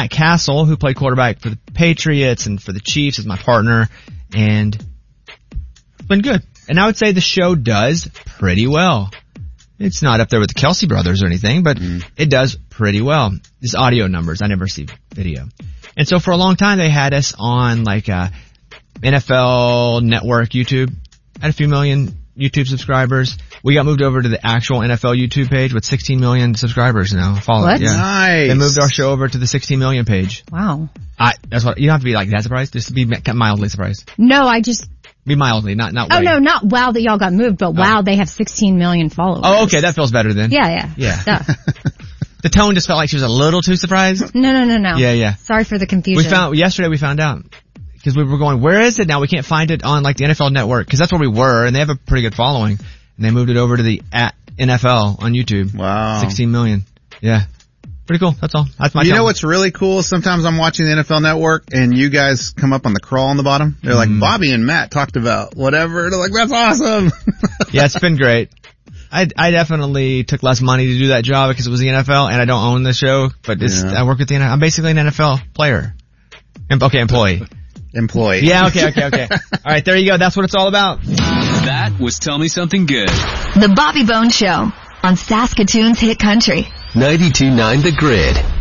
Matt Castle, who played quarterback for the Patriots and for the Chiefs, is my partner, and it's been good. And I would say the show does pretty well. It's not up there with the Kelsey brothers or anything, but it does pretty well. It's audio numbers. I never see video. And so for a long time they had us on like NFL Network YouTube. Had a few million YouTube subscribers. We got moved over to the actual NFL YouTube page with 16 million subscribers now. What? Yeah. Nice. They moved our show over to the 16 million page. Wow. That's what, you don't have to be like that surprised, just to be mildly surprised. No, I just... Be mildly, not way. Oh no, not wow that y'all got moved, but wow they have 16 million followers. Oh, okay, that feels better then. Yeah. The tone just felt like she was a little too surprised. No. Yeah. Sorry for the confusion. Yesterday we found out. Because we were going, where is it now? We can't find it on like the NFL Network, because that's where we were, and they have a pretty good following. And they moved it over to the @NFL on YouTube. Wow. 16 million. Yeah. Pretty cool. That's all. That's my You know what's really cool? Sometimes I'm watching the NFL Network and you guys come up on the crawl on the bottom. They're like, Bobby and Matt talked about whatever. They're like, that's awesome. Yeah, it's been great. I definitely took less money to do that job because it was the NFL and I don't own the show, but I work with the NFL. I'm basically an NFL player. Employee. Employee. Yeah, okay. Alright, there you go. That's what it's all about. That was Tell Me Something Good. The Bobby Bones Show on Saskatoon's Hit Country. 92.9 The Grid.